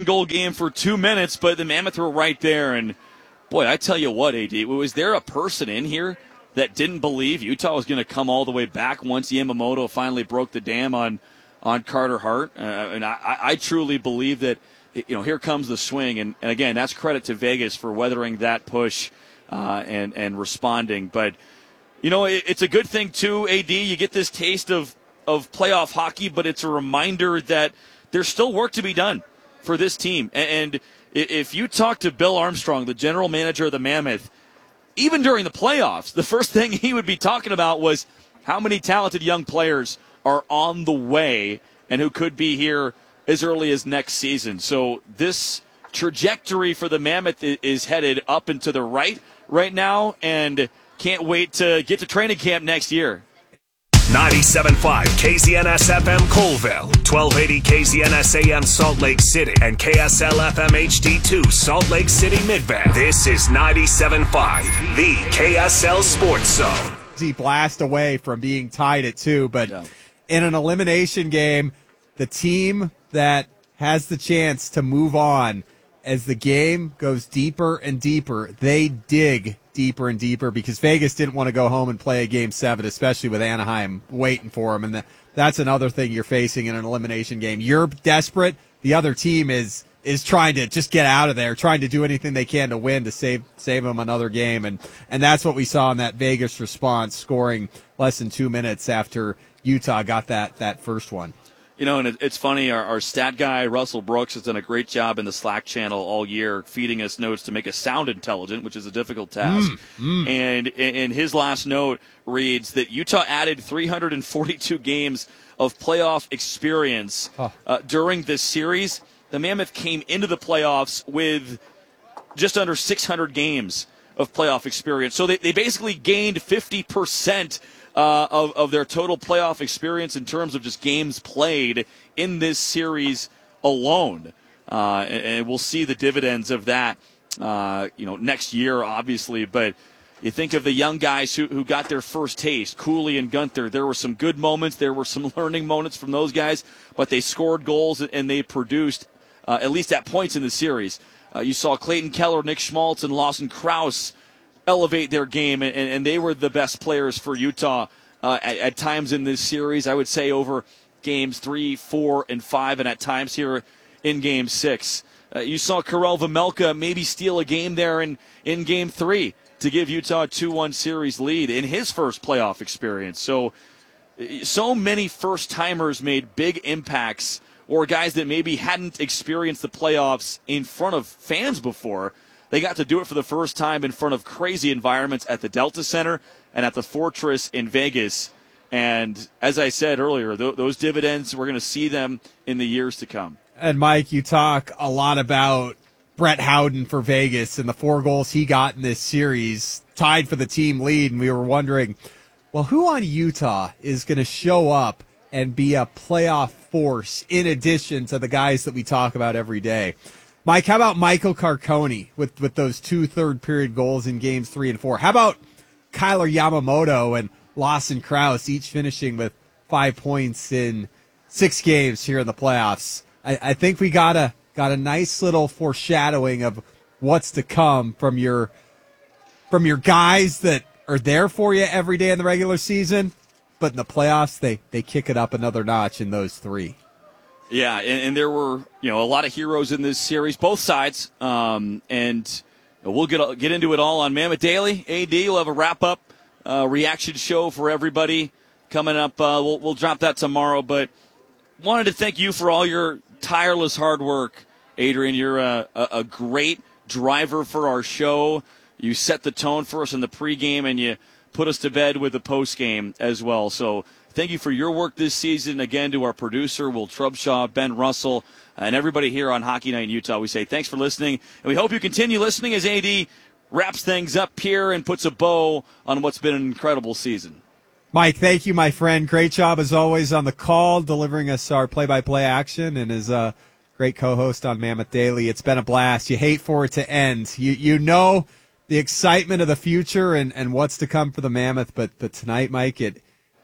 one-goal game for 2 minutes, but the Mammoth were right there. And, boy, I tell you what, AD, was there a person in here that didn't believe Utah was going to come all the way back once Yamamoto finally broke the dam on Carter Hart? And I truly believe that, here comes the swing. And again, that's credit to Vegas for weathering that push and responding. But, it's a good thing, too, AD. You get this taste of playoff hockey, but it's a reminder that there's still work to be done for this team. And if you talk to Bill Armstrong, the general manager of the Mammoth, even during the playoffs, the first thing he would be talking about was how many talented young players are on the way and who could be here as early as next season. So this trajectory for the Mammoth is headed up and to the right now, and can't wait to get to training camp next year. 97.5 KZNS FM Colville, 1280 KZNS AM Salt Lake City, and KSL FM HD2 Salt Lake City Mid-Bend. This is 97.5, the KSL Sports Zone. He blast away from being tied at 2, but in an elimination game, the team that has the chance to move on as the game goes deeper and deeper, they dig deeper and deeper because Vegas didn't want to go home and play a Game 7, especially with Anaheim waiting for them. And that's another thing you're facing in an elimination game. You're desperate. The other team is trying to just get out of there, trying to do anything they can to win to save them another game. And that's what we saw in that Vegas response, scoring less than 2 minutes after Utah got that first one. And it's funny, our stat guy, Russell Brooks, has done a great job in the Slack channel all year, feeding us notes to make us sound intelligent, which is a difficult task. And in his last note reads that Utah added 342 games of playoff experience during this series. The Mammoth came into the playoffs with just under 600 games of playoff experience. So they basically gained 50% of their total playoff experience in terms of just games played in this series alone. And we'll see the dividends of that, next year, obviously. But you think of the young guys who got their first taste, Cooley and Gunther. There were some good moments. There were some learning moments from those guys, but they scored goals and they produced, at least at points in the series. You saw Clayton Keller, Nick Schmaltz, and Lawson Krause elevate their game, and they were the best players for Utah at times in this series. I would say over games 3, 4, and 5, and at times here in Game 6. You saw Karel Vejmelka maybe steal a game there in Game 3 to give Utah a 2-1 series lead in his first playoff experience. So many first-timers made big impacts, or guys that maybe hadn't experienced the playoffs in front of fans before. They got to do it for the first time in front of crazy environments at the Delta Center and at the Fortress in Vegas. And as I said earlier, those dividends, we're going to see them in the years to come. And, Mike, you talk a lot about Brett Howden for Vegas and the 4 goals he got in this series, tied for the team lead. And we were wondering, well, who on Utah is going to show up and be a playoff force in addition to the guys that we talk about every day? Mike, how about Michael Carcone with those 2 third-period goals in Games 3 and 4? How about Kyler Yamamoto and Lawson Krause, each finishing with 5 points in 6 games here in the playoffs? I think we got a nice little foreshadowing of what's to come from your guys that are there for you every day in the regular season, but in the playoffs they kick it up another notch in those 3. Yeah, and there were a lot of heroes in this series, both sides, and we'll get into it all on Mammoth Daily. AD, we'll have a wrap-up reaction show for everybody coming up. We'll drop that tomorrow, but wanted to thank you for all your tireless hard work, Adrian. You're a great driver for our show. You set the tone for us in the pregame, and you put us to bed with the postgame as well. So thank you for your work this season. Again, to our producer, Will Trubshaw, Ben Russell, and everybody here on Hockey Night in Utah, we say thanks for listening. And we hope you continue listening as AD wraps things up here and puts a bow on what's been an incredible season. Mike, thank you, my friend. Great job, as always, on the call, delivering us our play-by-play action, and as a great co-host on Mammoth Daily. It's been a blast. You hate for it to end. You know the excitement of the future and what's to come for the Mammoth, but tonight, Mike, it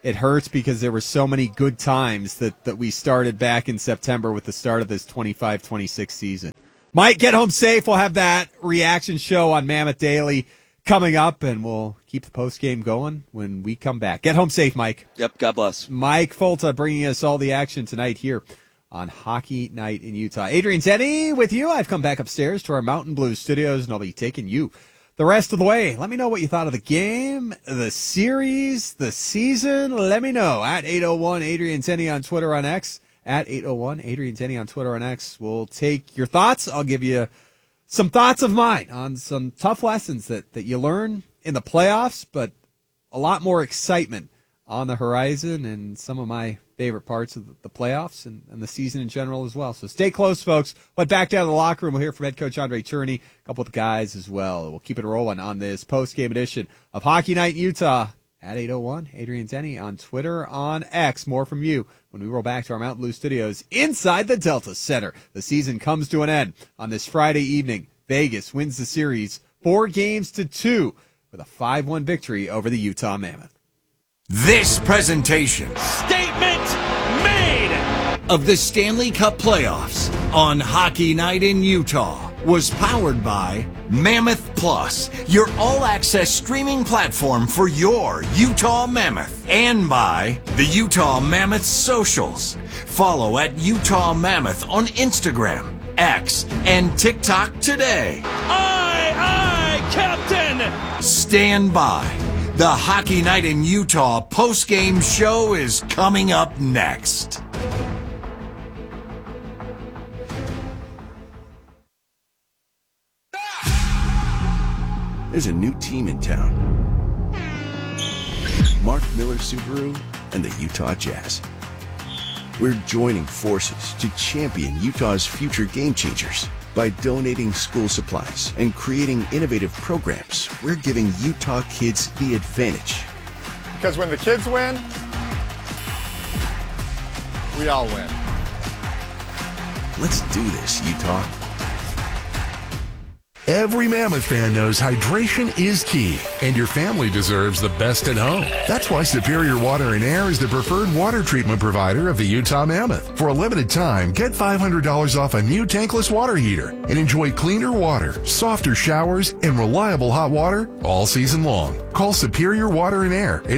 it hurts because there were so many good times that we started back in September with the start of this 25-26 season. Mike, get home safe. We'll have that reaction show on Mammoth Daily coming up, and we'll keep the post-game going when we come back. Get home safe, Mike. Yep, God bless. Mike Folta bringing us all the action tonight here on Hockey Night in Utah. Adrian Zenny with you. I've come back upstairs to our Mountain Blue studios, and I'll be taking you the rest of the way. Let me know what you thought of the game, the series, the season. Let me know at 801 Adrian Zenny on Twitter on X. At 801 Adrian Zenny on Twitter on X. We'll take your thoughts. I'll give you some thoughts of mine on some tough lessons that you learn in the playoffs, but a lot more excitement on the horizon and some of my favorite parts of the playoffs and the season in general as well. So stay close, folks. But back down to the locker room, we'll hear from head coach Andre Cherney, a couple of the guys as well. We'll keep it rolling on this post-game edition of Hockey Night in Utah at 801. Adrian Zenny on Twitter, on X. More from you when we roll back to our Mountain Blue studios inside the Delta Center. The season comes to an end on this Friday evening. Vegas wins the series 4-2 with a 5-1 victory over the Utah Mammoth. This presentation Statement made! of the Stanley Cup playoffs on Hockey Night in Utah was powered by Mammoth Plus, your all-access streaming platform for your Utah Mammoth, and by the Utah Mammoth socials. Follow at Utah Mammoth on Instagram, X, and TikTok today. Aye, Captain! Stand by. The Hockey Night in Utah post-game show is coming up next. There's a new team in town. Mark Miller Subaru and the Utah Jazz. We're joining forces to champion Utah's future game changers. By donating school supplies and creating innovative programs, we're giving Utah kids the advantage. Because when the kids win, we all win. Let's do this, Utah. Every Mammoth fan knows hydration is key, and your family deserves the best at home. That's why Superior Water and Air is the preferred water treatment provider of the Utah Mammoth. For a limited time, get $500 off a new tankless water heater and enjoy cleaner water, softer showers, and reliable hot water all season long. Call Superior Water and Air at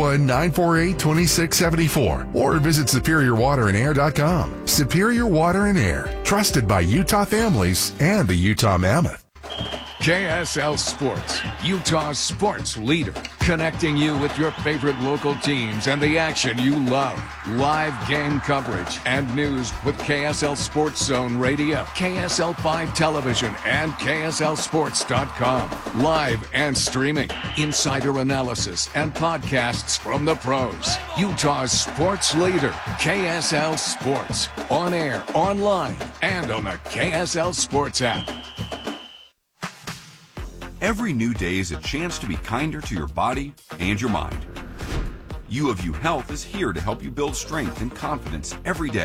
801-948-2674 or visit SuperiorWaterandAir.com. Superior Water and Air, trusted by Utah families and the Utah Mammoth. KSL Sports, Utah's sports leader, connecting you with your favorite local teams and the action you love. Live game coverage and news with KSL Sports Zone Radio, KSL 5 Television, and KSLSports.com. Live and streaming, insider analysis, and podcasts from the pros. Utah's sports leader, KSL Sports, on air, online, and on the KSL Sports app. Every new day is a chance to be kinder to your body and your mind. U of U Health is here to help you build strength and confidence every day.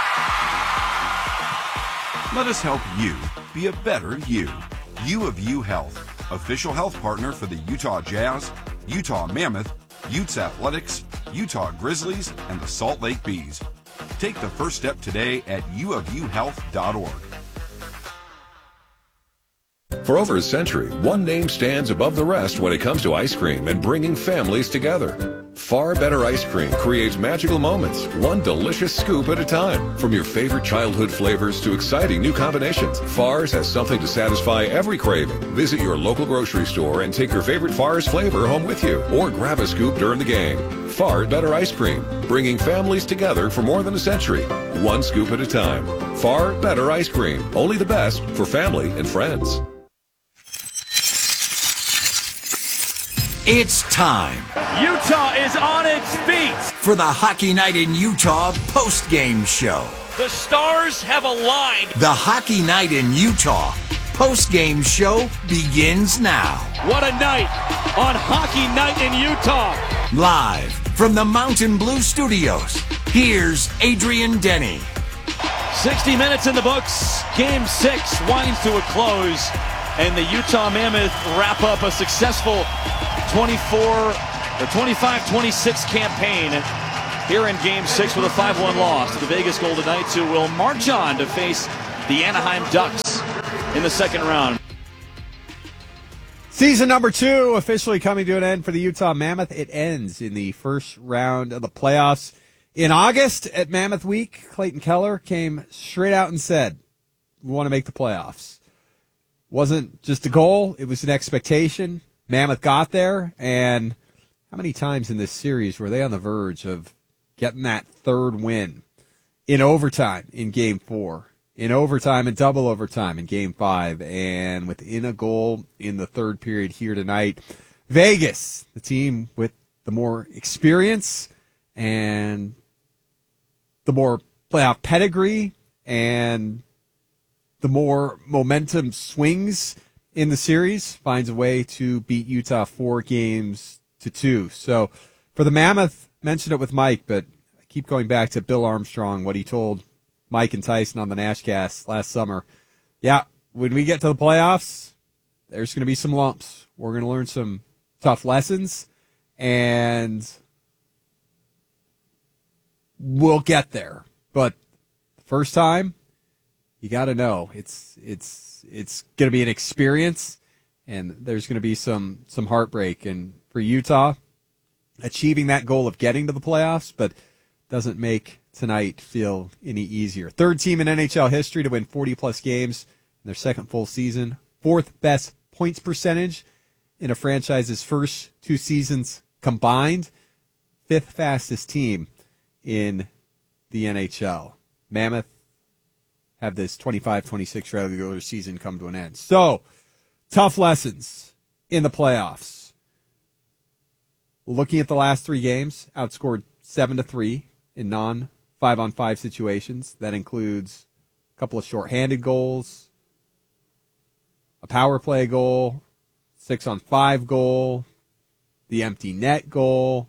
Let us help you be a better you. U of U Health, official health partner for the Utah Jazz, Utah Mammoth, Utes Athletics, Utah Grizzlies, and the Salt Lake Bees. Take the first step today at uofuhealth.org. For over a century, one name stands above the rest when it comes to ice cream and bringing families together. Far Better Ice Cream creates magical moments, one delicious scoop at a time. From your favorite childhood flavors to exciting new combinations, Far's has something to satisfy every craving. Visit your local grocery store and take your favorite Far's flavor home with you, or grab a scoop during the game. Far Better Ice Cream, bringing families together for more than a century, one scoop at a time. Far Better Ice Cream, only the best for family and friends. It's time Utah is on its feet. for the Hockey Night in Utah post-game show. The stars have aligned. The Hockey Night in Utah post-game show begins now. What a night on Hockey Night in Utah. Live from the Mountain Blue Studios, here's Adrian Denny. 60 minutes in the books. Game 6 winds to a close, and the Utah Mammoth wrap up a successful 24 The 25-26 campaign here in Game 6 with a 5-1 loss to the Vegas Golden Knights, who will march on to face the Anaheim Ducks in the second round. Season number 2 officially coming to an end for the Utah Mammoth. It ends in the first round of the playoffs. In August at Mammoth Week, Clayton Keller came straight out and said, we want to make the playoffs. Wasn't just a goal, it was an expectation. Mammoth got there, and how many times in this series were they on the verge of getting that third win? In overtime in Game 4, in overtime and double overtime in Game 5, and within a goal in the third period here tonight. Vegas, the team with the more experience and the more playoff pedigree and the more momentum swings in the series, finds a way to beat Utah 4-2. So for the Mammoth, mentioned it with Mike, but I keep going back to Bill Armstrong, what he told Mike and Tyson on the Nashcast last summer. Yeah, when we get to the playoffs, there's going to be some lumps. We're going to learn some tough lessons, and we'll get there. But the first time, you got to know it's going to be an experience, and there's going to be some heartbreak. And for Utah, achieving that goal of getting to the playoffs, but doesn't make tonight feel any easier. Third team in NHL history to win 40-plus games in their second full season. Fourth best points percentage in a franchise's first 2 seasons combined. Fifth fastest team in the NHL. Mammoth have this 25-26 regular season come to an end. So, tough lessons in the playoffs. Looking at the last 3 games, outscored 7-3 in non-5-on-5 situations. That includes a couple of shorthanded goals, a power play goal, 6-on-5 goal, the empty net goal.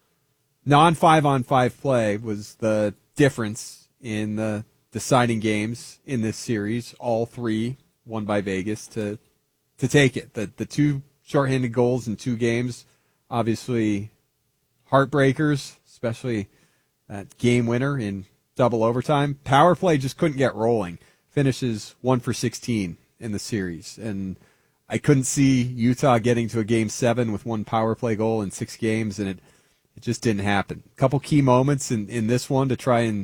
Non-5-on-5 play was the difference in the deciding games in this series. All 3 won by Vegas to take it. The 2 shorthanded goals in 2 games, obviously heartbreakers, especially that game winner in double overtime. Power play just couldn't get rolling. Finishes 1 for 16 in the series. And I couldn't see Utah getting to a Game 7 with 1 power play goal in 6 games, and it just didn't happen. A couple key moments in this one to try and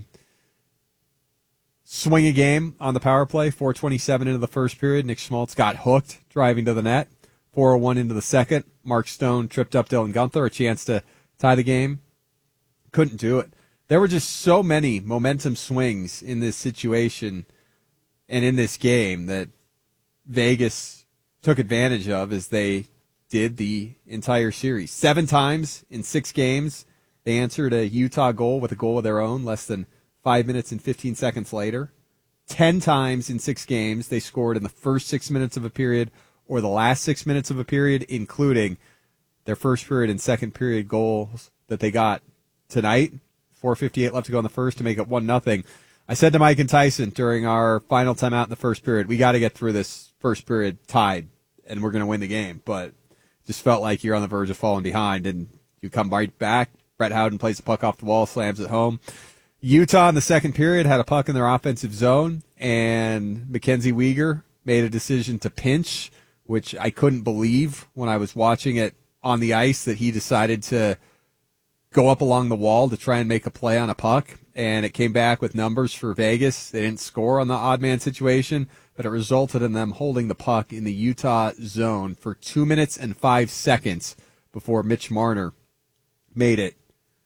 swing a game on the power play. 4:27 into the first period, Nick Schmaltz got hooked driving to the net. 4:01 into the second, Mark Stone tripped up Dylan Guenther, a chance to tie the game. Couldn't do it. There were just so many momentum swings in this situation and in this game that Vegas took advantage of, as they did the entire series. 7 times in 6 games, they answered a Utah goal with a goal of their own less than 5 minutes and 15 seconds later. 10 times in 6 games, they scored in the first 6 minutes of a period or the last 6 minutes of a period, including their first period and second period goals that they got tonight. 4:58 left to go in the first to make it 1-0. I said to Mike and Tyson during our final timeout in the first period, we got to get through this first period tied, and we're going to win the game. But just felt like you're on the verge of falling behind, and you come right back. Brett Howden plays the puck off the wall, slams it home. Utah in the second period had a puck in their offensive zone, and Mackenzie Weegar made a decision to pinch, which I couldn't believe when I was watching it on the ice, that he decided to go up along the wall to try and make a play on a puck, and it came back with numbers for Vegas. They didn't score on the odd man situation, but it resulted in them holding the puck in the Utah zone for 2 minutes and 5 seconds before Mitch Marner made it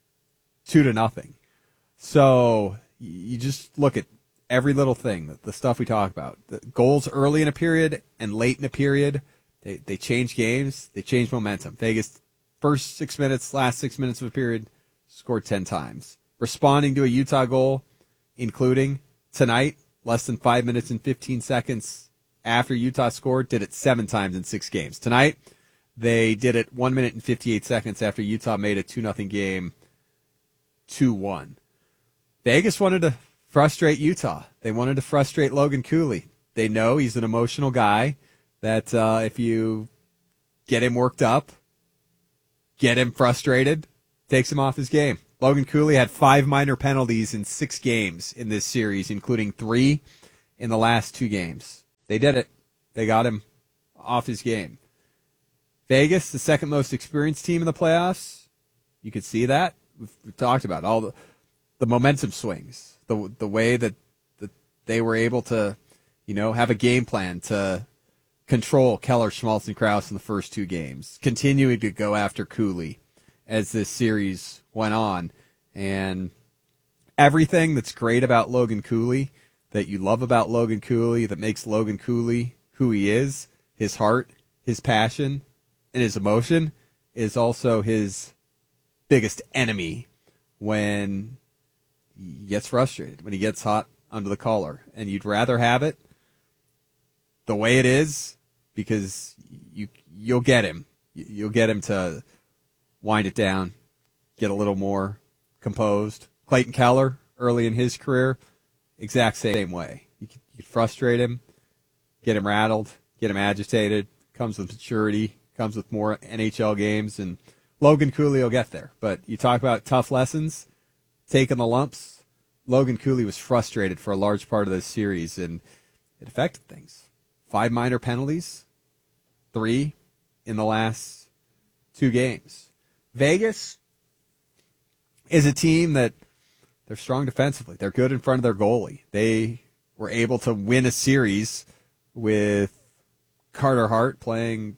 2-0. So you just look at every little thing, the stuff we talk about. The goals early in a period and late in a period, they change games, they change momentum. Vegas, first 6 minutes, last 6 minutes of a period, scored 10 times. Responding to a Utah goal, including tonight, less than 5 minutes and 15 seconds after Utah scored, did it 7 times in 6 games. Tonight, they did it 1 minute and 58 seconds after Utah made a 2-0 game 2-1. Vegas wanted to frustrate Utah. They wanted to frustrate Logan Cooley. They know he's an emotional guy, that if you get him worked up, get him frustrated, takes him off his game. Logan Cooley had 5 minor penalties in 6 games in this series, including 3 in the last 2 games. They did it. They got him off his game. Vegas, the second most experienced team in the playoffs. You could see that. We've talked about all the momentum swings, the way that they were able to, have a game plan to control Keller, Schmaltz, and Krause in the first 2 games, continuing to go after Cooley as this series went on. And everything that's great about Logan Cooley, that you love about Logan Cooley, that makes Logan Cooley who he is, his heart, his passion, and his emotion, is also his biggest enemy when he gets frustrated, when he gets hot under the collar. And you'd rather have it the way it is, because you'll get him. You'll get him to wind it down, get a little more composed. Clayton Keller, early in his career, exact same way. You can frustrate him, get him rattled, get him agitated. Comes with maturity, comes with more NHL games, and Logan Cooley will get there. But you talk about tough lessons, taking the lumps. Logan Cooley was frustrated for a large part of this series, and it affected things. 5 minor penalties, 3 in the last 2 games. Vegas is a team that they're strong defensively. They're good in front of their goalie. They were able to win a series with Carter Hart playing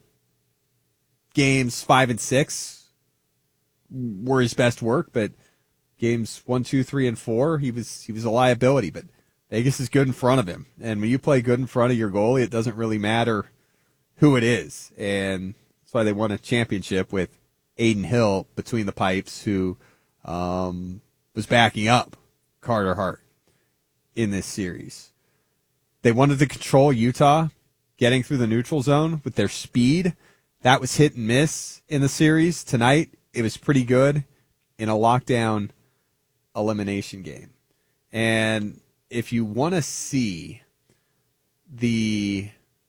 games 5 and 6 were his best work, but games 1, 2, 3, and 4, he was a liability. But Vegas is good in front of him, and when you play good in front of your goalie, it doesn't really matter who it is, and that's why they won a championship with Aiden Hill between the pipes, who was backing up Carter Hart in this series. They wanted to control Utah, getting through the neutral zone with their speed. That was hit and miss in the series. Tonight, it was pretty good in a lockdown elimination game. And if you want to see the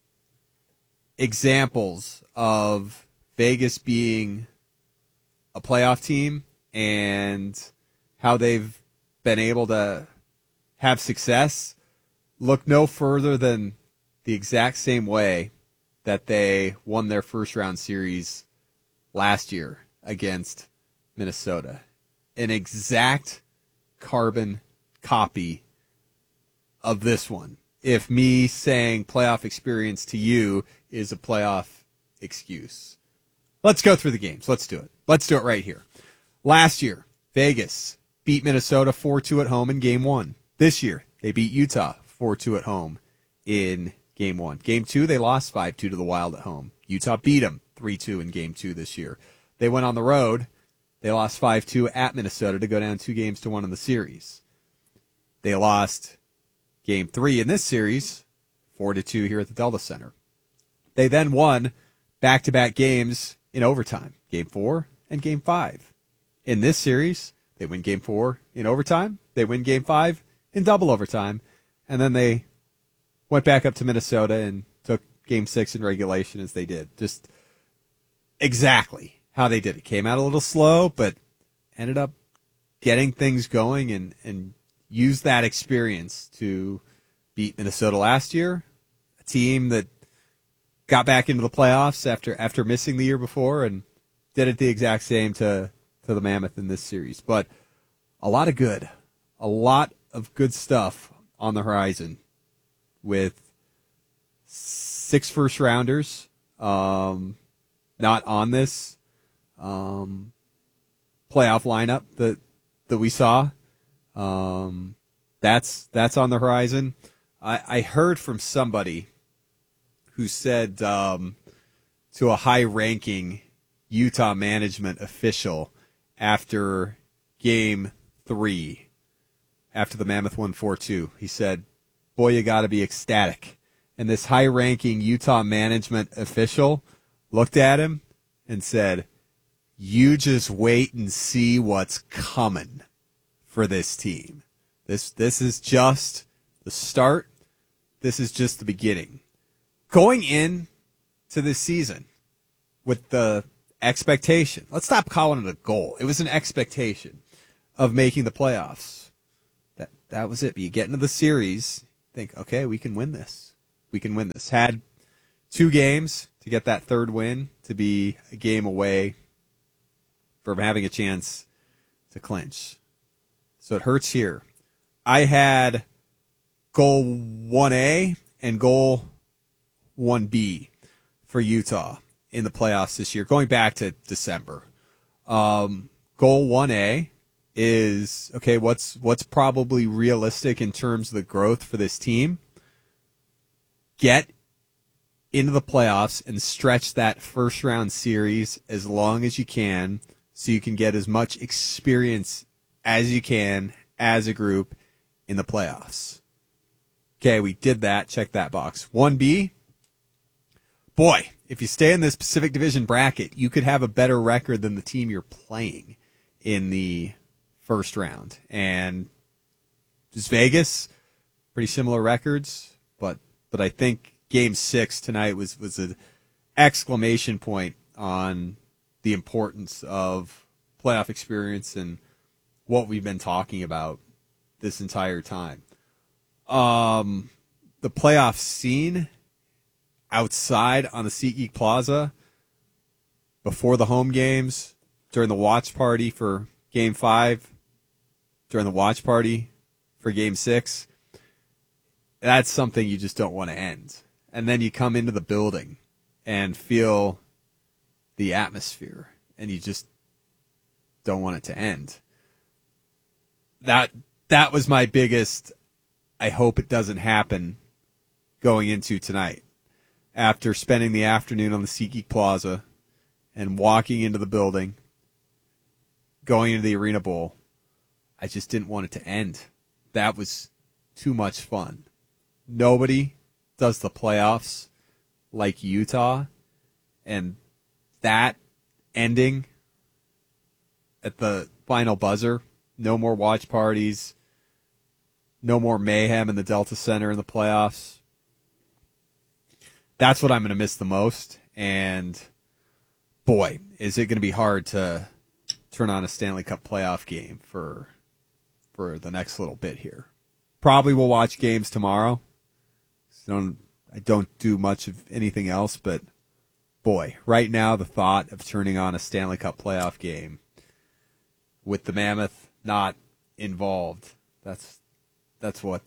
examples of Vegas being a playoff team and how they've been able to have success, look no further than the exact same way that they won their first round series last year against Minnesota. An exact carbon copy of this one. If me saying playoff experience to you is a playoff excuse. Let's go through the games. Let's do it. Let's do it right here. Last year, Vegas beat Minnesota 4-2 at home in Game 1. This year, they beat Utah 4-2 at home in Game 1. Game 2, they lost 5-2 to the Wild at home. Utah beat them 3-2 in Game 2 this year. They went on the road. They lost 5-2 at Minnesota to go down 2-1 in the series. They lost Game 3 in this series 4-2 here at the Delta Center. They then won back-to-back games in overtime, Game 4 and Game 5. In this series, they win Game 4 in overtime. They win Game 5 in double overtime. And then they went back up to Minnesota and took Game 6 in regulation as they did. Just exactly how they did it. Came out a little slow, but ended up getting things going and used that experience to beat Minnesota last year, a team that got back into the playoffs after missing the year before, and did it the exact same to the Mammoth in this series. But a lot of good stuff on the horizon with 6 first-rounders not on this playoff lineup that we saw. That's on the horizon. I heard from somebody who said to a high-ranking Utah management official after Game 3, after the Mammoth won 4-2, he said, "Boy, you got to be ecstatic." And this high-ranking Utah management official looked at him and said, "You just wait and see what's coming for this team. This is just the start. This is just the beginning." Going in to this season with the expectation. Let's stop calling it a goal. It was an expectation of making the playoffs. That was it. But you get into the series, think, okay, we can win this. We can win this. Had 2 games to get that third win, to be a game away from having a chance to clinch. So it hurts here. I had goal 1A and goal 1B for Utah in the playoffs this year, going back to December. Goal 1A is, okay, what's probably realistic in terms of the growth for this team? Get into the playoffs and stretch that first round series as long as you can so you can get as much experience as you can as a group in the playoffs. Okay, we did that. Check that box. 1B, boy, if you stay in this Pacific Division bracket, you could have a better record than the team you're playing in the first round. And just Vegas, pretty similar records, but I think Game 6 tonight was an exclamation point on the importance of playoff experience and what we've been talking about this entire time. The playoff scene outside on the SeatGeek Plaza before the home games, during the watch party for Game 5, during the watch party for Game 6, that's something you just don't want to end. And then you come into the building and feel the atmosphere, and you just don't want it to end. That was my biggest, I hope it doesn't happen, going into tonight. After spending the afternoon on the SeatGeek Plaza and walking into the building, going into the Arena Bowl, I just didn't want it to end. That was too much fun. Nobody does the playoffs like Utah, and that ending at the final buzzer, no more watch parties, no more mayhem in the Delta Center in the playoffs. That's what I'm going to miss the most. And boy, is it going to be hard to turn on a Stanley Cup playoff game for the next little bit here. Probably will watch games tomorrow. I don't do much of anything else, but boy, right now the thought of turning on a Stanley Cup playoff game with the Mammoth not involved, that's what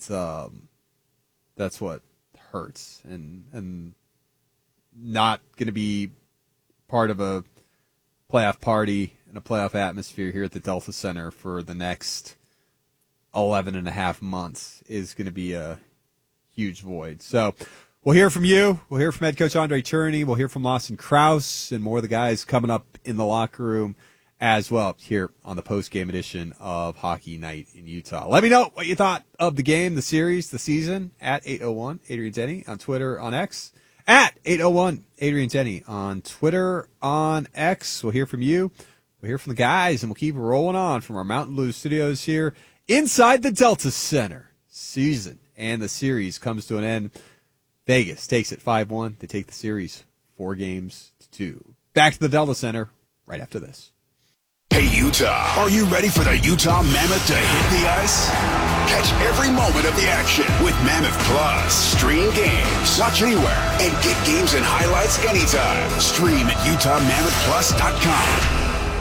hurts, and not going to be part of a playoff party and a playoff atmosphere here at the Delta Center for the next 11 and a half months is going to be a huge void. So we'll hear from you. We'll hear from head coach Andre Cherney. We'll hear from Lawson Krause and more of the guys coming up in the locker room as well here on the post-game edition of Hockey Night in Utah. Let me know what you thought of the game, the series, the season at 801 Adrian Denny on Twitter, on X. At 801 Adrian Denny on Twitter, on X. We'll hear from you. We'll hear from the guys, and we'll keep rolling on from our Mountain Blue studios here inside the Delta Center. Season and the series comes to an end. Vegas takes it 5-1. They take the series 4-2. Back to the Delta Center right after this. Hey, Utah, are you ready for the Utah Mammoth to hit the ice? Catch every moment of the action with Mammoth Plus. Stream games, watch anywhere, and get games and highlights anytime. Stream at UtahMammothPlus.com.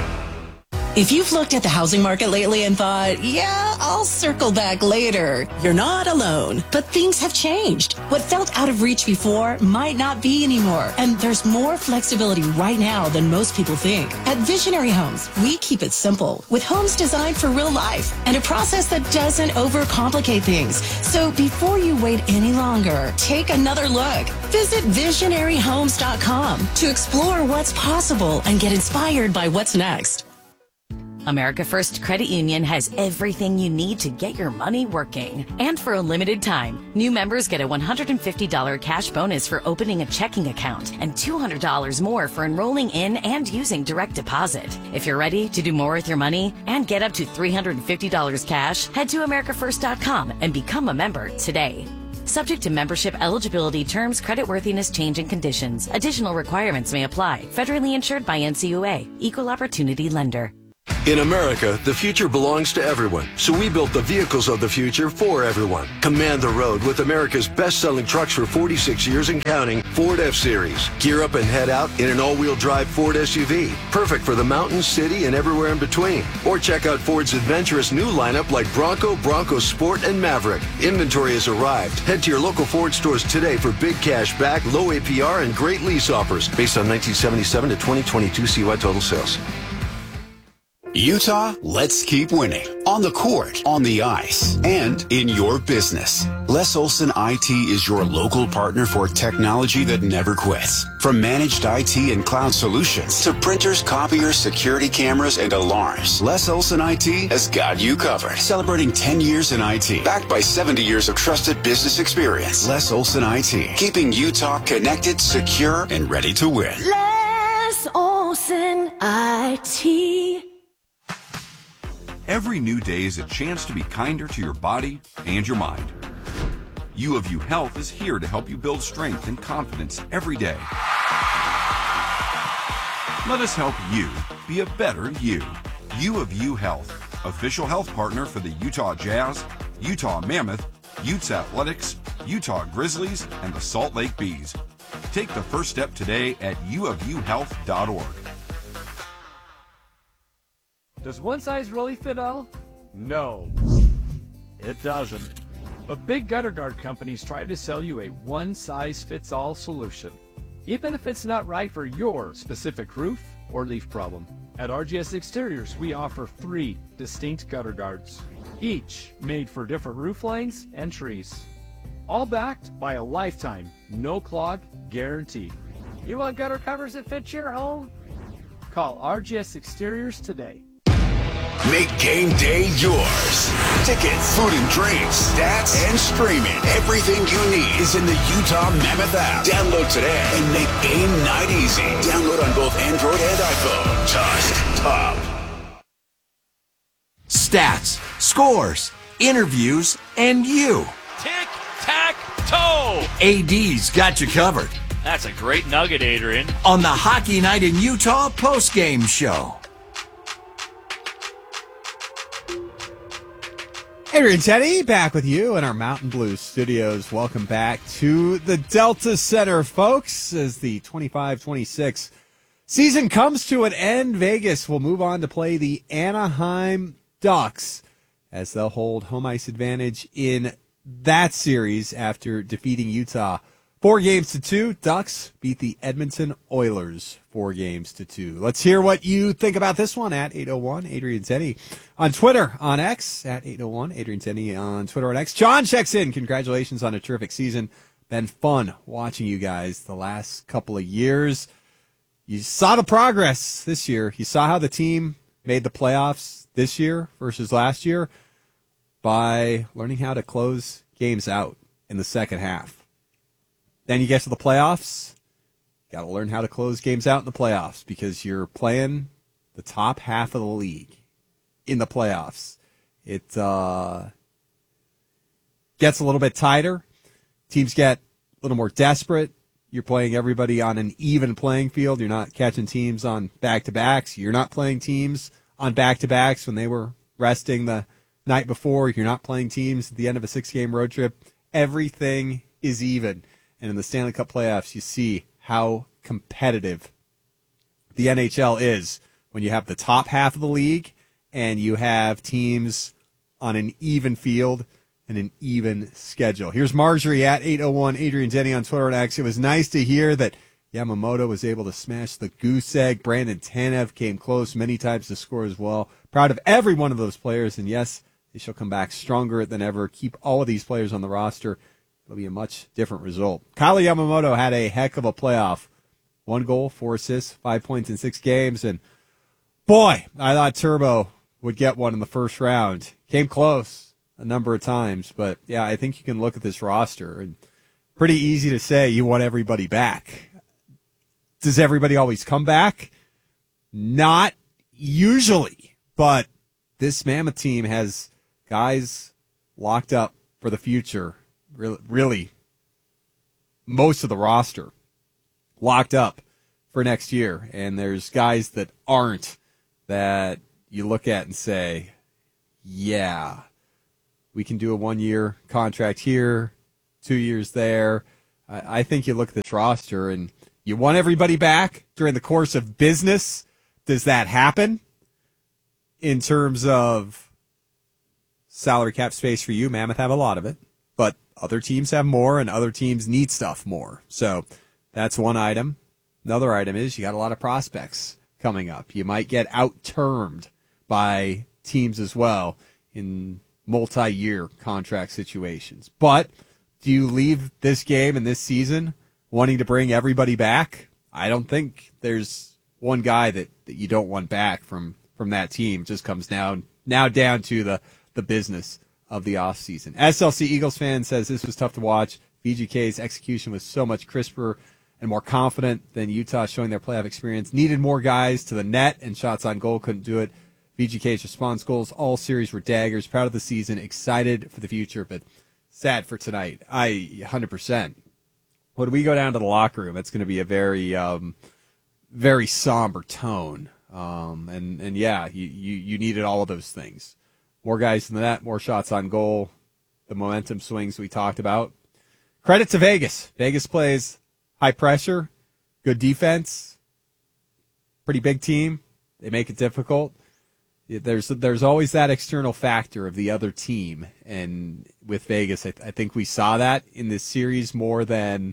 If you've looked at the housing market lately and thought, yeah, I'll circle back later, you're not alone. But things have changed. What felt out of reach before might not be anymore. And there's more flexibility right now than most people think. At Visionary Homes, we keep it simple with homes designed for real life and a process that doesn't overcomplicate things. So before you wait any longer, take another look. Visit visionaryhomes.com to explore what's possible and get inspired by what's next. America First Credit Union has everything you need to get your money working. And for a limited time, new members get a $150 cash bonus for opening a checking account and $200 more for enrolling in and using direct deposit. If you're ready to do more with your money and get up to $350 cash, head to AmericaFirst.com and become a member today. Subject to membership eligibility terms, creditworthiness change and conditions. Additional requirements may apply. Federally insured by NCUA. Equal Opportunity Lender. In America, the future belongs to everyone, so we built the vehicles of the future for everyone. Command the road with America's best-selling trucks for 46 years and counting, Ford F-Series. Gear up and head out in an all-wheel drive Ford SUV, perfect for the mountains, city, and everywhere in between. Or check out Ford's adventurous new lineup like Bronco, Bronco Sport, and Maverick. Inventory has arrived. Head to your local Ford stores today for big cash back, low APR, and great lease offers based on 1977 to 2022 CY total sales. Utah, let's keep winning. On the court, on the ice, and in your business. Les Olson IT is your local partner for technology that never quits. From managed IT and cloud solutions to printers, copiers, security cameras, and alarms, Les Olson IT has got you covered. Celebrating 10 years in IT, backed by 70 years of trusted business experience. Les Olson IT, keeping Utah connected, secure, and ready to win. Les Olson IT. Every new day is a chance to be kinder to your body and your mind. U of U Health is here to help you build strength and confidence every day. Let us help you be a better you. U of U Health, official health partner for the Utah Jazz, Utah Mammoth, Utes Athletics, Utah Grizzlies, and the Salt Lake Bees. Take the first step today at uofuhealth.org. Does one size really fit all? No, it doesn't. But big gutter guard companies try to sell you a one-size-fits-all solution, even if it's not right for your specific roof or leaf problem. At RGS Exteriors, we offer 3 distinct gutter guards, each made for different roof lines and trees, all backed by a lifetime no-clog guarantee. You want gutter covers that fit your home? Call RGS Exteriors today. Make game day yours. Tickets, food and drinks, stats, and streaming. Everything you need is in the Utah Mammoth app. Download today and make game night easy. Download on both Android and iPhone. Just top. Stats, scores, interviews, and you. Tic-tac-toe. AD's got you covered. That's a great nugget, Adrian. On the Hockey Night in Utah postgame show. Adrian Teddy back with you in our Mountain Blue studios. Welcome back to the Delta Center, folks. As the 25-26 season comes to an end, Vegas will move on to play the Anaheim Ducks as they'll hold home ice advantage in that series after defeating Utah 4-2. Ducks beat the Edmonton Oilers 4-2. Let's hear what you think about this one at 801 Adrian Teddy on Twitter, on X at 801 Adrian Teddy on Twitter and X. John checks in. Congratulations on a terrific season. Been fun watching you guys the last couple of years. You saw the progress this year. You saw how the team made the playoffs this year versus last year by learning how to close games out in the second half. Then you get to the playoffs, got to learn how to close games out in the playoffs because you're playing the top half of the league in the playoffs. It gets a little bit tighter. Teams get a little more desperate. You're playing everybody on an even playing field. You're not catching teams on back-to-backs. You're not playing teams on back-to-backs when they were resting the night before. You're not playing teams at the end of a 6-game road trip. Everything is even. And in the Stanley Cup playoffs, you see how competitive the NHL is when you have the top half of the league and you have teams on an even field and an even schedule. Here's Marjorie at 801 Adrian Denny on Twitter and X. It was nice to hear that Yamamoto was able to smash the goose egg. Brandon Tanev came close many times to score as well. Proud of every one of those players, and yes, they shall come back stronger than ever. Keep all of these players on the roster. It'll be a much different result. Kyle Yamamoto had a heck of a playoff. 1 goal, 4 assists, 5 points in 6 games. And, boy, I thought Turbo would get one in the first round. Came close a number of times. But, yeah, I think you can look at this roster. And pretty easy to say you want everybody back. Does everybody always come back? Not usually. But this Mammoth team has guys locked up for the future really most of the roster locked up for next year. And there's guys that aren't, that you look at and say, yeah, we can do a 1-year contract here, 2 years there. I think you look at this roster and you want everybody back during the course of business. Does that happen? In terms of salary cap space for you, Mammoth have a lot of it, but other teams have more and other teams need stuff more. So that's one item. Another item is you got a lot of prospects coming up. You might get out-termed by teams as well in multi-year contract situations. But do you leave this game and this season wanting to bring everybody back? I don't think there's one guy that you don't want back from that team. It just comes now down to the business of the offseason. SLC Eagles fan says this was tough to watch. VGK's execution was so much crisper and more confident than Utah showing their playoff experience. Needed more guys to the net, and shots on goal couldn't do it. VGK's response goals all series were daggers. Proud of the season, excited for the future, but sad for tonight. 100%. When we go down to the locker room, it's going to be a very, very somber tone. And yeah, you needed all of those things. More guys in the net, more shots on goal, the momentum swings we talked about. Credit to Vegas. Vegas plays high pressure, good defense, pretty big team. They make it difficult. There's always that external factor of the other team, and with Vegas, I think we saw that in this series more than,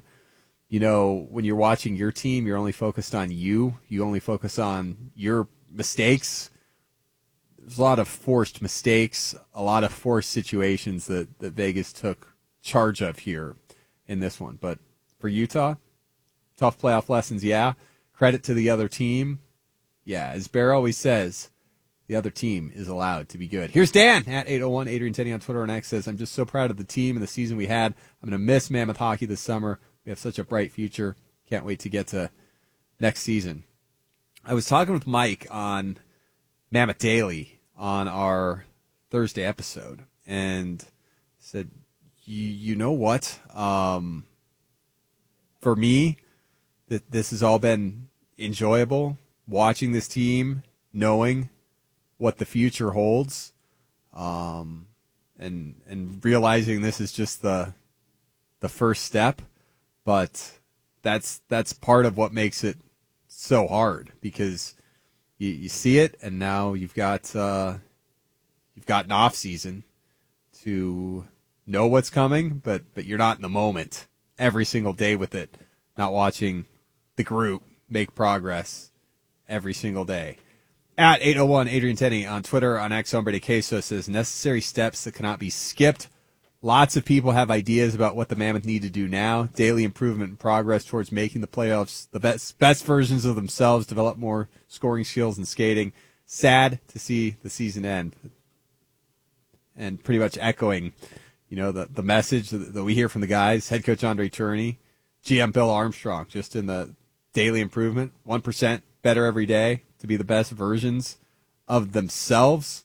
when you're watching your team, you're only focused on you. You only focus on your mistakes. There's a lot of forced mistakes, a lot of forced situations that Vegas took charge of here in this one. But for Utah, tough playoff lessons, yeah. Credit to the other team. Yeah, as Bear always says, the other team is allowed to be good. Here's Dan at 801, Adrian Tenney on Twitter and X says, I'm just so proud of the team and the season we had. I'm going to miss Mammoth hockey this summer. We have such a bright future. Can't wait to get to next season. I was talking with Mike on Mammoth Daily on our Thursday episode and said, you know what? For me, this has all been enjoyable, watching this team, knowing what the future holds, and realizing this is just the first step. But that's part of what makes it so hard, because you see it, and now you've got an off season to know what's coming, but you're not in the moment every single day with it, not watching the group make progress every single day. At 801, Adrian Tenney on Twitter, on X, Hombre de Queso says, necessary steps that cannot be skipped. Lots of people have ideas about what the Mammoth need to do now. Daily improvement and progress towards making the playoffs the best versions of themselves, develop more scoring skills and skating. Sad to see the season end. And pretty much echoing, the message that we hear from the guys, head coach Andre Tourney, GM Bill Armstrong, just in the daily improvement, 1% better every day to be the best versions of themselves.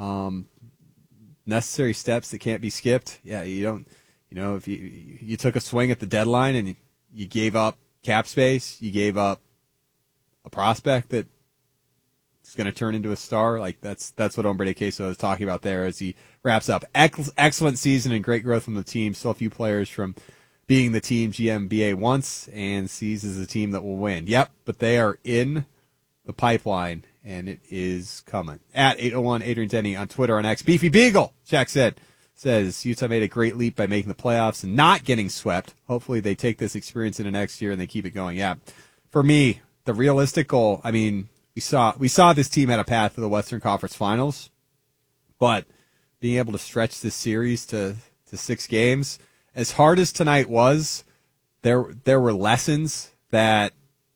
Necessary steps that can't be skipped. Yeah, you don't, if you took a swing at the deadline and you gave up cap space, you gave up a prospect that is going to turn into a star. Like that's what Hombre de Queso is talking about there as he wraps up. Excellent season and great growth from the team. Still a few players from being the team GMBA wants and sees as a team that will win. Yep, but they are in the pipeline, and it is coming. At 801, Adrian Tenney on Twitter on X. Beefy Beagle checks in. Says, Utah made a great leap by making the playoffs and not getting swept. Hopefully they take this experience into next year and they keep it going. Yeah. For me, the realistic goal, we saw this team had a path to the Western Conference Finals, but being able to stretch this series to 6 games, as hard as tonight was, there were lessons that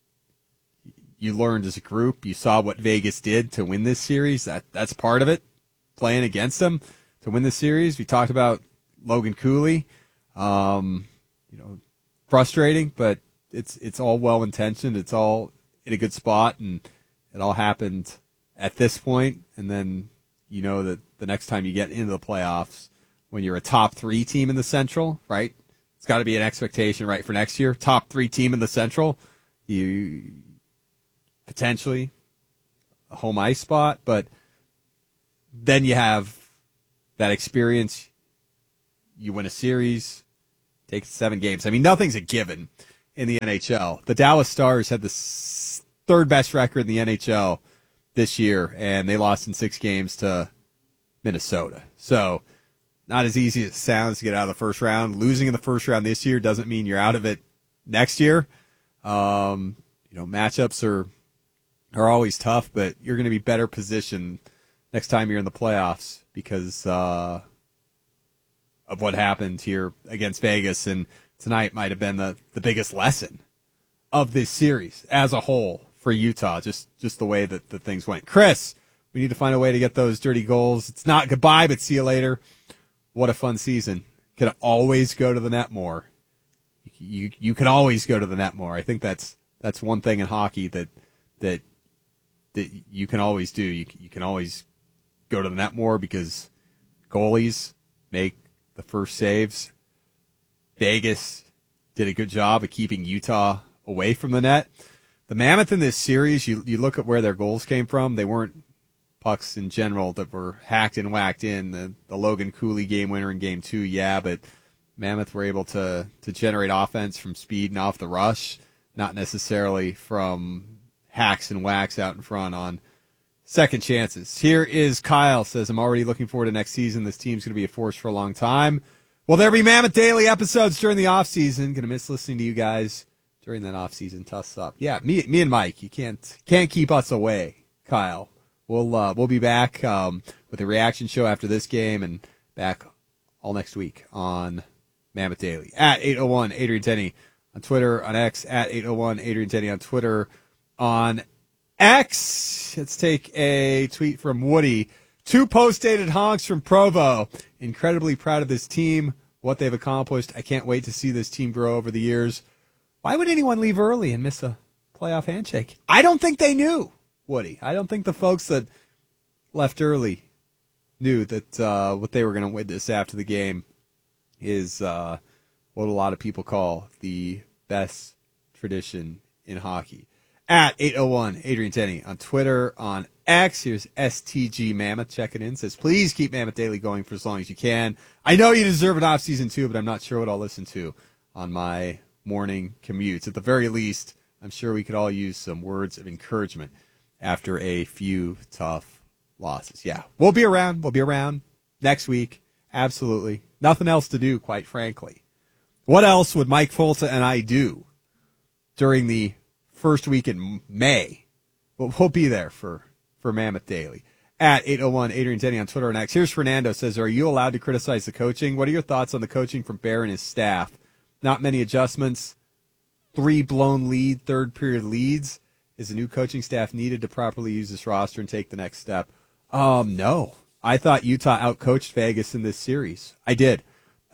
you learned as a group. You saw what Vegas did to win this series. That's part of it, playing against them to win this series. We talked about Logan Cooley, frustrating, but it's all well intentioned. It's all in a good spot, and it all happened at this point. And then that the next time you get into the playoffs when you're a top 3 team in the Central, right? It's got to be an expectation, right, for next year. Top 3 team in the Central, you potentially a home ice spot, but then you have that experience. You win a series, take 7 games. I mean, nothing's a given in the NHL. The Dallas Stars had the 3rd best record in the NHL this year, and they lost in 6 games to Minnesota. So not as easy as it sounds to get out of the first round. Losing in the first round this year doesn't mean you're out of it next year. Matchups are always tough, but you're going to be better positioned next time you're in the playoffs because of what happened here against Vegas. And tonight might have been the biggest lesson of this series as a whole for Utah, just the way that the things went. Chris, we need to find a way to get those dirty goals. It's not goodbye, but see you later. What a fun season. Could always go to the net more. You can always go to the net more. I think that's one thing in hockey that you can always do. You can always go to the net more because goalies make the first saves. Vegas did a good job of keeping Utah away from the net. The Mammoth in this series, you look at where their goals came from. They weren't pucks in general that were hacked and whacked in. The Logan Cooley game winner in Game 2, yeah, but Mammoth were able to generate offense from speed and off the rush, not necessarily from hacks and whacks out in front on second chances. Here is Kyle, says, I'm already looking forward to next season. This team's going to be a force for a long time. Will there be Mammoth Daily episodes during the offseason? Going to miss listening to you guys during that offseason. Tough up. Yeah, me and Mike, you can't keep us away, Kyle. We'll be back with a reaction show after this game and back all next week on Mammoth Daily. At 801 Adrian Tenney on Twitter, on X, at 801 Adrian Tenney on Twitter, on X. Let's take a tweet from Woody. 2 post-dated honks from Provo. Incredibly proud of this team, what they've accomplished. I can't wait to see this team grow over the years. Why would anyone leave early and miss a playoff handshake? I don't think they knew, Woody. I don't think the folks that left early knew that what they were going to witness after the game is what a lot of people call the best tradition in hockey. At 801 Adrian Tenney on Twitter, on X. Here's STG Mammoth checking in. Says, please keep Mammoth Daily going for as long as you can. I know you deserve an off-season too, but I'm not sure what I'll listen to on my morning commutes. At the very least, I'm sure we could all use some words of encouragement after a few tough losses. Yeah, we'll be around. We'll be around next week. Absolutely. Nothing else to do, quite frankly. What else would Mike Folta and I do during the first week in May? Well, we'll be there for Mammoth Daily. At 801 Adrian Tenney on Twitter and X. Here's Fernando, says, are you allowed to criticize the coaching? What are your thoughts on the coaching from Bear and his staff? Not many adjustments. 3 blown lead, third period leads. Is a new coaching staff needed to properly use this roster and take the next step? No. I thought Utah outcoached Vegas in this series. I did.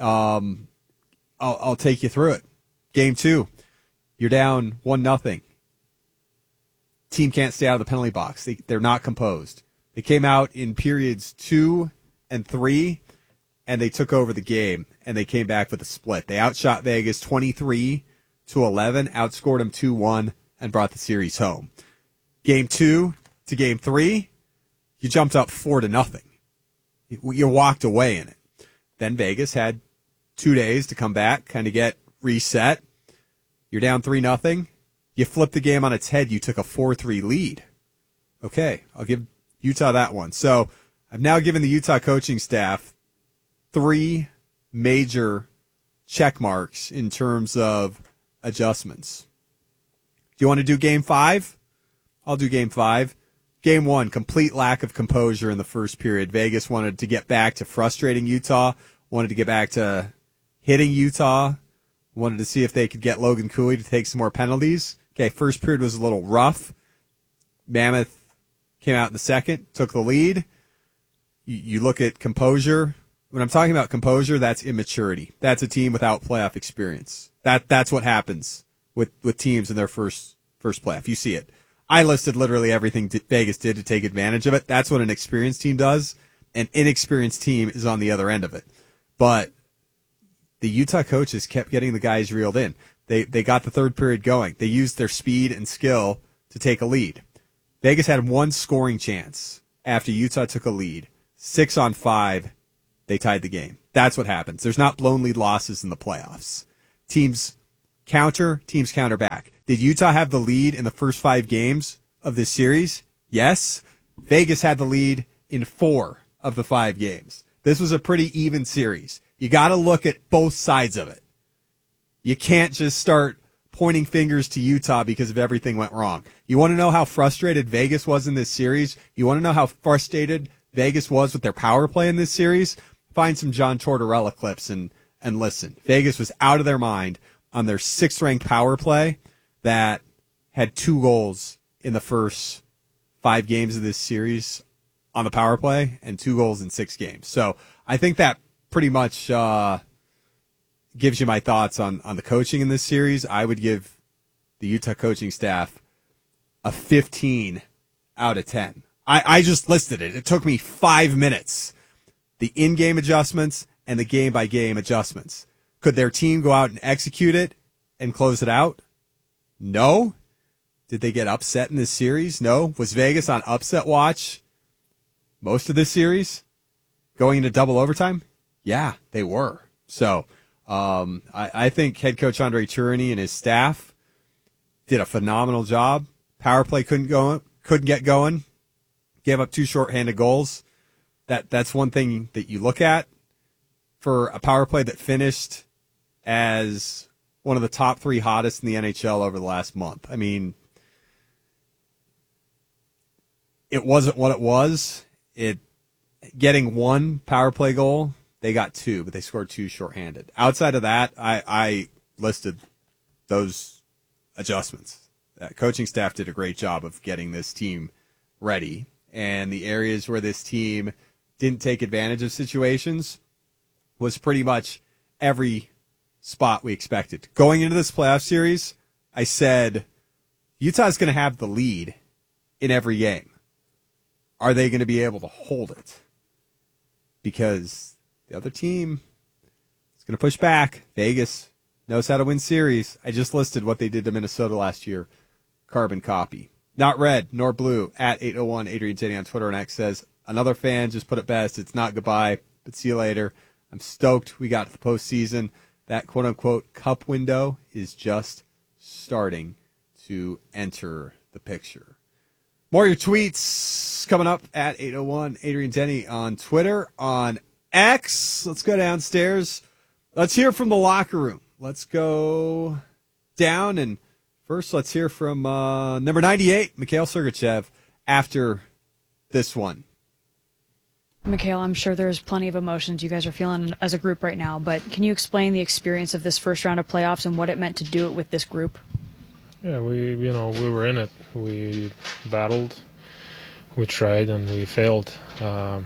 I'll take you through it. Game 2, you're down 1-0. Team can't stay out of the penalty box. They're not composed. They came out in periods 2 and 3, and they took over the game, and they came back with a split. They outshot Vegas 23-11, outscored them 2-1, and brought the series home. Game 2 to Game 3, you jumped up 4-0. You walked away in it. Then Vegas had 2 days to come back, kind of get reset. You're down 3-0. You flipped the game on its head. You took a 4-3 lead. Okay, I'll give Utah that one. So I've now given the Utah coaching staff 3 major check marks in terms of adjustments. Do you want to do Game 5? I'll do Game 5. Game 1, complete lack of composure in the first period. Vegas wanted to get back to frustrating Utah, wanted to get back to hitting Utah, wanted to see if they could get Logan Cooley to take some more penalties. Okay, first period was a little rough. Mammoth came out in the second, took the lead. You look at composure. When I'm talking about composure, that's immaturity. That's a team without playoff experience. That's what happens with teams in their first playoff. You see it. I listed literally everything Vegas did to take advantage of it. That's what an experienced team does. An inexperienced team is on the other end of it. but the Utah coaches kept getting the guys reeled in. They got the third period going. They used their speed and skill to take a lead. Vegas had one scoring chance after Utah took a lead. 6-on-5, they tied the game. That's what happens. There's not blown lead losses in the playoffs. Teams counter, teams counter back. Did Utah have the lead in the first 5 games of this series? Yes. Vegas had the lead in 4 of the 5 games. This was a pretty even series. You got to look at both sides of it. You can't just start pointing fingers to Utah because of everything went wrong. You want to know how frustrated Vegas was in this series? You want to know how frustrated Vegas was with their power play in this series? Find some John Tortorella clips and listen. Vegas was out of their mind on their 6th-ranked power play that had 2 goals in the first 5 games of this series on the power play and 2 goals in 6 games. So I think that pretty much gives you my thoughts on the coaching in this series. I would give the Utah coaching staff a 15 out of 10. I just listed it. It took me 5 minutes. The in-game adjustments and the game-by-game adjustments. Could their team go out and execute it and close it out? No. Did they get upset in this series? No. Was Vegas on upset watch most of this series? Going into double overtime? Yeah, they were. So I think head coach Andre Tourigny and his staff did a phenomenal job. Power play couldn't get going. Gave up 2 shorthanded goals. That's one thing that you look at for a power play that finished as one of the top 3 hottest in the NHL over the last month. I mean, it wasn't what it was. Getting 1 power play goal, they got 2, but they scored 2 shorthanded. Outside of that, I listed those adjustments. That coaching staff did a great job of getting this team ready. And the areas where this team didn't take advantage of situations was pretty much every spot we expected. Going into this playoff series, I said Utah's going to have the lead in every game. Are they going to be able to hold it? Because the other team is going to push back. Vegas knows how to win series. I just listed what they did to Minnesota last year. Carbon copy. Not red nor blue. At 801 Adrian Tenney on Twitter and X says, another fan just put it best. It's not goodbye, but see you later. I'm stoked we got to the postseason. That quote-unquote cup window is just starting to enter the picture. More of your tweets coming up at 801 Adrian Tenney on Twitter. On X, let's go downstairs. Let's hear from the locker room. Let's go down, and first let's hear from number 98, Mikhail Sergachev, after this one. Mikhail, I'm sure there's plenty of emotions you guys are feeling as a group right now, but can you explain the experience of this first round of playoffs and what it meant to do it with this group? Yeah, we were in it. We battled, we tried, and we failed. I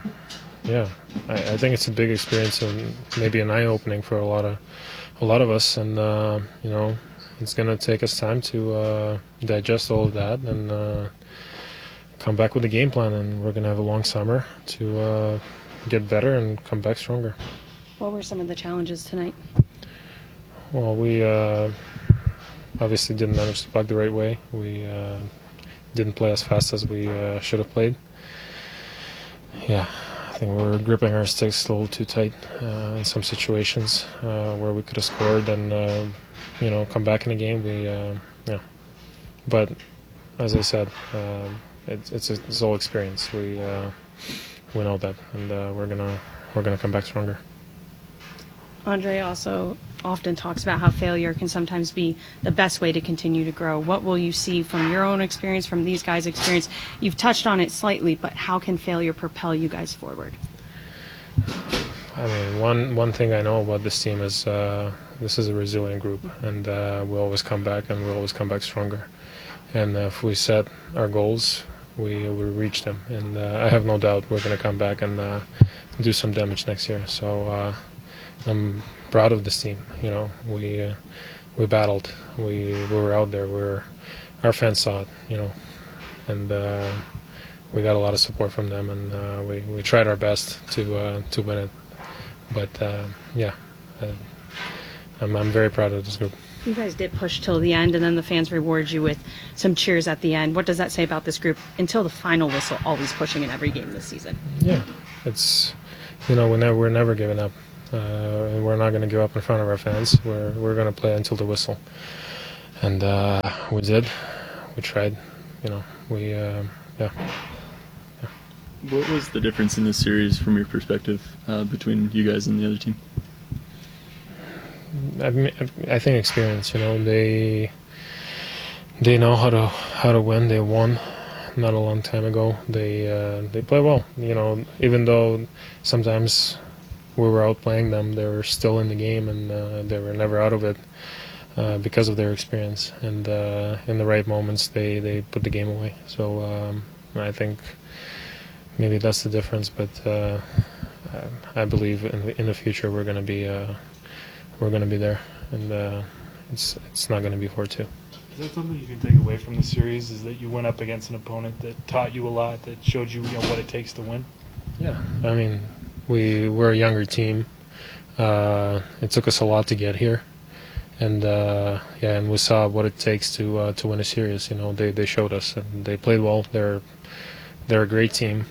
think it's a big experience and maybe an eye-opening for a lot of us. And it's going to take us time to digest all of that and come back with a game plan. And we're going to have a long summer to get better and come back stronger. What were some of the challenges tonight? Well, we obviously didn't manage to puck the right way. We didn't play as fast as we should have played. Yeah, I think we were gripping our sticks a little too tight in some situations where we could have scored and come back in the game. But as I said, it's all experience. We know that, and we're gonna come back stronger. Andre also often talks about how failure can sometimes be the best way to continue to grow. What will you see from your own experience, from these guys' experience? You've touched on it slightly, but how can failure propel you guys forward? I mean, one thing I know about this team is this is a resilient group, and we always come back, and we always come back stronger. And if we set our goals, we will reach them. And I have no doubt we're going to come back and do some damage next year. So I'm proud of this team. We battled. We were out there. Our fans saw it. And we got a lot of support from them, and we tried our best to win it. But I'm very proud of this group. You guys did push till the end, and then the fans reward you with some cheers at the end. What does that say about this group until the final whistle, always pushing in every game this season? Yeah, it's, we're never giving up. And we're not going to give up in front of our fans. We're going to play until the whistle. And we did. We tried. What was the difference in this series from your perspective between you guys and the other team? I think experience. They know how to win. They won not a long time ago. They play well. Even though sometimes we were outplaying them, they were still in the game, and they were never out of it because of their experience. And in the right moments, they put the game away. So I think maybe that's the difference. But I believe in the future we're going to be there, and it's not going to be 4-2. Is that something you can take away from the series? Is that you went up against an opponent that taught you a lot, that showed you, what it takes to win? Yeah, I mean, we're a younger team. It took us a lot to get here, and and we saw what it takes to win a series. They showed us, and they played well. They're a great team.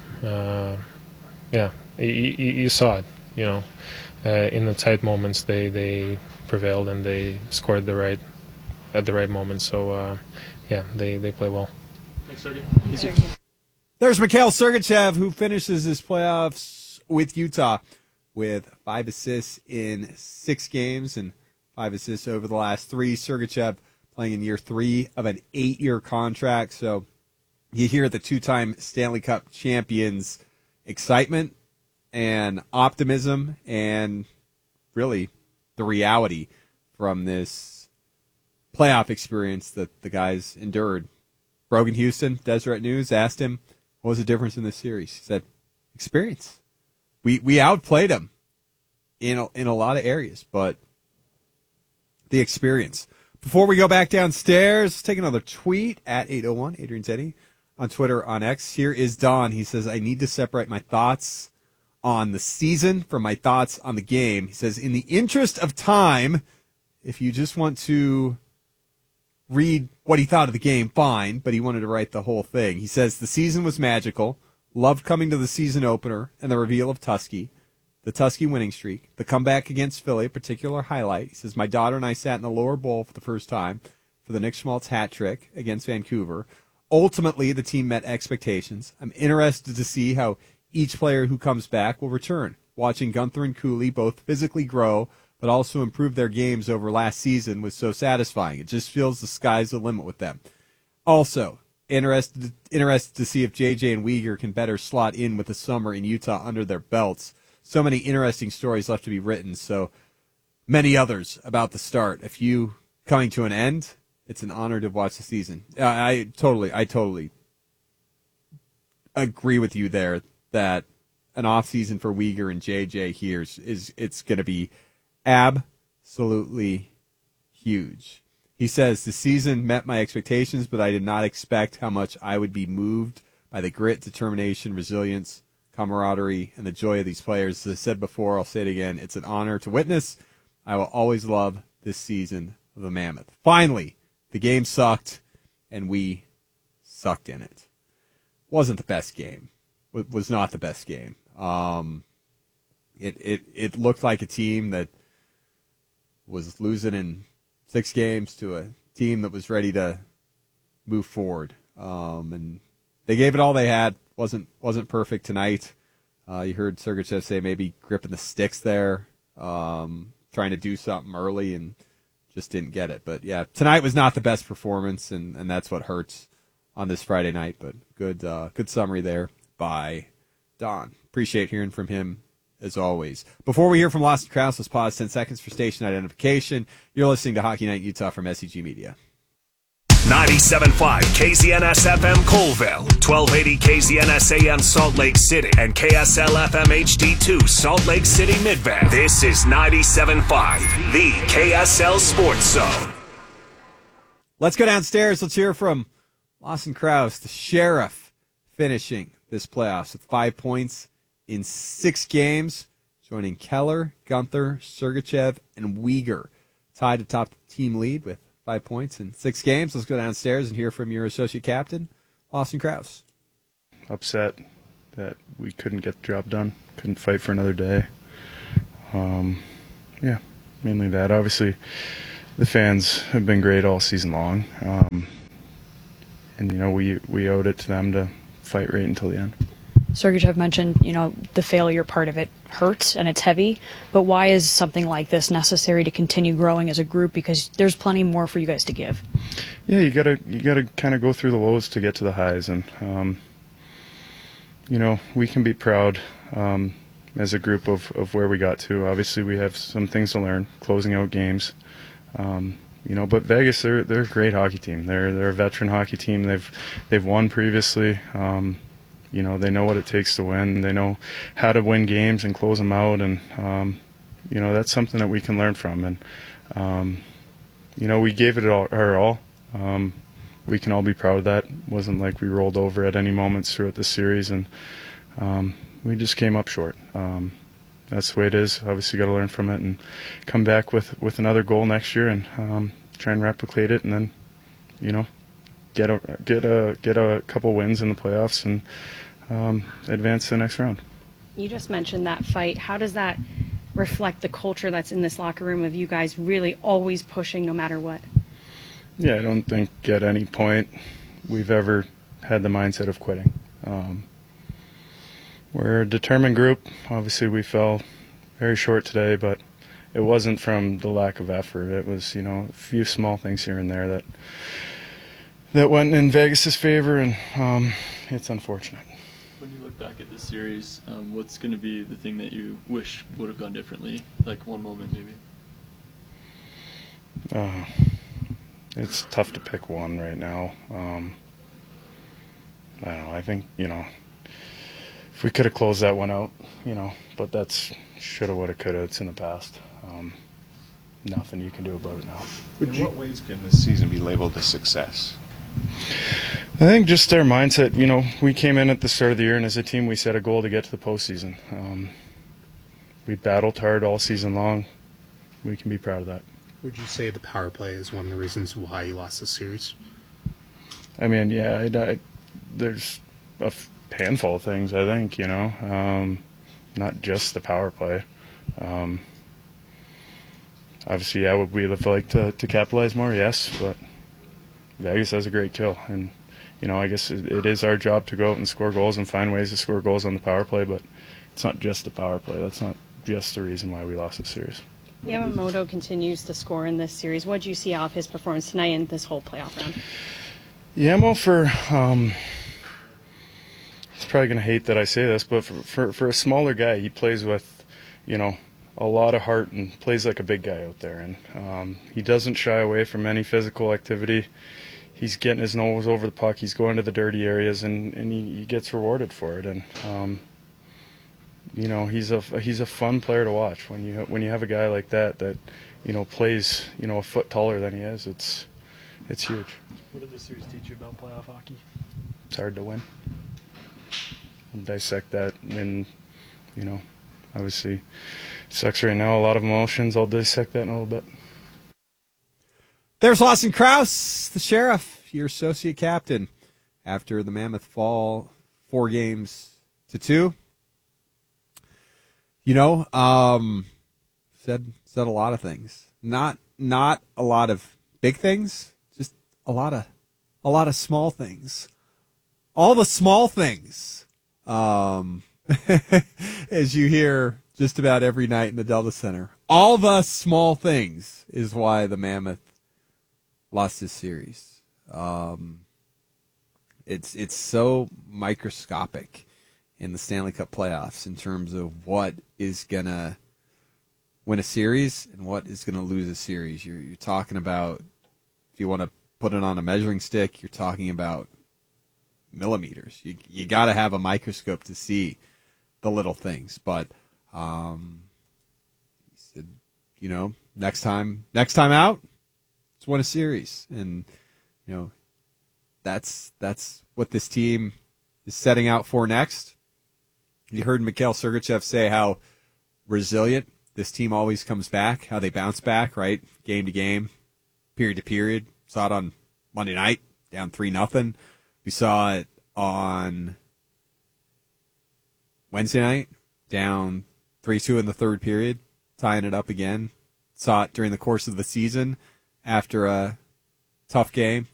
You saw it. In the tight moments, they prevailed and they scored at the right moment. So they play well. Thanks, Sergey. There's Mikhail Sergachev, who finishes his playoffs with Utah with 5 assists in 6 games and 5 assists over the last 3. Sergachev playing in year 3 of an 8-year contract. So you hear the 2-time Stanley Cup champions' excitement and optimism and really the reality from this playoff experience that the guys endured. Brogan Houston, Deseret News, asked him, what was the difference in this series? He said, experience. We outplayed them in a lot of areas, but the experience. Before we go back downstairs, take another tweet at 801 Adrian Zeddy on Twitter, on X. Here is Don. He says, I need to separate my thoughts on the season from my thoughts on the game. He says, in the interest of time, if you just want to read what he thought of the game, fine, but he wanted to write the whole thing. He says, the season was magical. Loved coming to the season opener and the reveal of Tuskegee, the Tuskegee winning streak, the comeback against Philly, a particular highlight. He says, my daughter and I sat in the lower bowl for the first time for the Nick Schmaltz hat trick against Vancouver. Ultimately, the team met expectations. I'm interested to see how each player who comes back will return. Watching Gunther and Cooley both physically grow but also improve their games over last season was so satisfying. It just feels the sky's the limit with them. Also, interested to see if JJ and Uyghur can better slot in with the summer in Utah under their belts. So many interesting stories left to be written, so many others about the start. A few coming to an end. It's an honor to watch the season. I totally agree with you there that an off season for Uyghur and JJ here it's going to be absolutely huge. He says, the season met my expectations, but I did not expect how much I would be moved by the grit, determination, resilience, camaraderie, and the joy of these players. As I said before, I'll say it again, it's an honor to witness. I will always love this season of the Mammoth. Finally, the game sucked, and we sucked in it. Wasn't the best game. Was not the best game. It looked like a team that was losing in 6 games to a team that was ready to move forward. And they gave it all they had. Wasn't perfect tonight. You heard Sergachev say maybe gripping the sticks there, trying to do something early and just didn't get it. But yeah, tonight was not the best performance, and that's what hurts on this Friday night. But good summary there by Don. Appreciate hearing from him as always. Before we hear from Lawson Krause, let's pause 10 seconds for station identification. You're listening to Hockey Night in Utah from SEG Media. 97.5 KZNS FM Colville, 1280 KZNS AM Salt Lake City, and KSL FM HD2 Salt Lake City Midvale. This is 97.5, the KSL Sports Zone. Let's go downstairs. Let's hear from Lawson Krause, the Sheriff, finishing this playoffs with 5 points in 6 games. joining Keller, Gunther, Sergachev, and Uyghur, tied atop the team lead with 5 points in 6 games. Let's go downstairs and hear from your associate captain, Lawson Krause. Upset that we couldn't get the job done, couldn't fight for another day. Yeah, mainly that. Obviously, the fans have been great all season long, and we owed it to them to fight right until the end. Sergachev mentioned, the failure part of it hurts and it's heavy, but why is something like this necessary to continue growing as a group? Because there's plenty more for you guys to give. Yeah, you gotta kind of go through the lows to get to the highs, and we can be proud as a group of where we got to. Obviously, we have some things to learn, closing out games. But Vegas, they're a great hockey team. They're a veteran hockey team. They've won previously. They know what it takes to win. They know how to win games and close them out, and that's something that we can learn from. And we gave it our all. We can all be proud of that. It wasn't like we rolled over at any moments throughout the series, and we just came up short. That's the way it is. Obviously, got to learn from it and come back with another goal next year and try and replicate it, and then get a couple wins in the playoffs and advance to the next round. You just mentioned that fight. How does that reflect the culture that's in this locker room of you guys really always pushing no matter what? Yeah, I don't think at any point we've ever had the mindset of quitting. We're a determined group. Obviously, we fell very short today, but it wasn't from the lack of effort. It was, a few small things here and there that went in Vegas' favor, and it's unfortunate. When you look back at this series, what's going to be the thing that you wish would have gone differently? Like one moment, maybe? It's tough to pick one right now. I don't know. I think, if we could have closed that one out, but that's shoulda, woulda, coulda. It's in the past. Nothing you can do about it now. In what ways can this season be labeled a success? I think just their mindset. We came in at the start of the year, and as a team, we set a goal to get to the postseason. We battled hard all season long. We can be proud of that. Would you say the power play is one of the reasons why you lost the series? I mean, yeah, there's a handful of things, I think, not just the power play. Obviously, yeah, would we have liked to capitalize more? Yes, but Vegas has a great kill, and I guess it is our job to go out and score goals and find ways to score goals on the power play, but it's not just the power play. That's not just the reason why we lost the series. Yamamoto continues to score in this series. What do you see out of his performance tonight and this whole playoff round? Yamo, he's probably going to hate that I say this, but for a smaller guy, he plays with, a lot of heart and plays like a big guy out there. And he doesn't shy away from any physical activity. He's getting his nose over the puck. He's going to the dirty areas, and he gets rewarded for it. And he's a fun player to watch. When you have a guy like that plays a foot taller than he is, it's huge. What did this series teach you about playoff hockey? It's hard to win. And dissect that, and obviously sucks right now. A lot of emotions. I'll dissect that in a little bit. There's Lawson Krause, the sheriff, your associate captain, after the Mammoth fall 4-2. Said a lot of things. Not a lot of big things, just a lot of small things. All the small things, as you hear just about every night in the Delta Center. All the small things is why the Mammoth lost this series. It's so microscopic in the Stanley Cup playoffs in terms of what is going to win a series and what is going to lose a series. You're talking about, if you want to put it on a measuring stick, you're talking about millimeters. You got to have a microscope to see the little things. But he said, next time out, let's win a series. And that's what this team is setting out for next. You heard Mikhail Sergachev say how resilient this team always comes back, how they bounce back, right? Game to game, period to period. Saw it on Monday night, down 3-0. We saw it on Wednesday night, down 3-2 in the third period, tying it up again. Saw it during the course of the season after a tough game